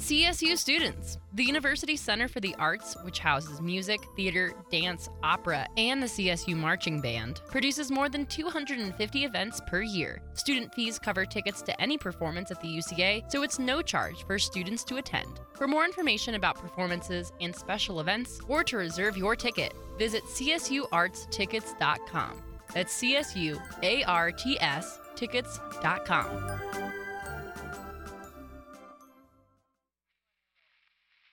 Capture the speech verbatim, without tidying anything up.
C S U students. The University Center for the Arts, which houses music, theater, dance, opera, and the C S U Marching Band, produces more than two hundred fifty events per year. Student fees cover tickets to any performance at the U C A, so it's no charge for students to attend. For more information about performances and special events, or to reserve your ticket, visit c s u arts tickets dot com. That's C S U A R T S tickets dot com.